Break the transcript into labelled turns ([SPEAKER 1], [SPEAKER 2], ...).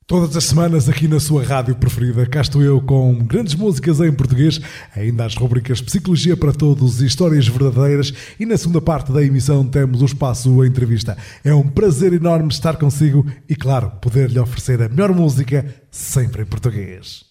[SPEAKER 1] Todas as semanas aqui na sua rádio preferida, cá estou eu com grandes músicas em português, ainda as rubricas Psicologia para Todos e Histórias Verdadeiras, e na segunda parte da emissão temos o espaço Entrevista. É um prazer enorme estar consigo e, claro, poder-lhe oferecer a melhor música sempre em português.